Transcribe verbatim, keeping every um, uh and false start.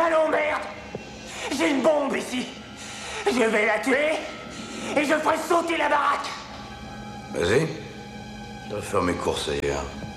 Allons, merde! J'ai une bombe ici! Je vais la tuer et je ferai sauter la baraque! Vas-y. Je dois faire mes courses ailleurs.